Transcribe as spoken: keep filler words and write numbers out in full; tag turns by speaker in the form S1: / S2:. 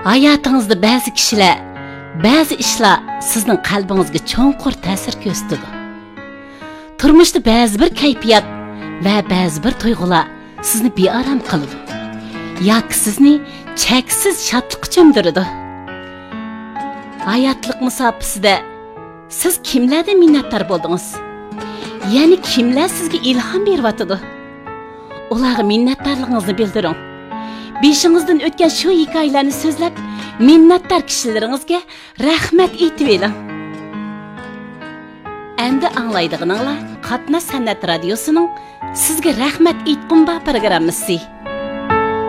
S1: Hayatınızda bazı kişiler, bazı işler sizning qalbingizga cho'nqur ta'sir ko'rsatadi. Turmushda ba'zi bir kayfiyat va ba'zi bir tuyg'ular sizni bearam qiladi. yoki sizni cheksiz shodlikqa cho'mdiradi. Hayotlik musofasida siz kimlardan minnatdor bo'ldingiz? Ya'ni kimlar sizga ilhom beryotdi? Ularga minnatdorligingizni bildiring. Beshingizdan o'tgan shu hikoyalarni so'zlab, minnatdor kishilaringizga rahmat aytib eling. Endi anglaydiganinglar Qatnash san'at radiosining sizga rahmat aytqum ba programmasi.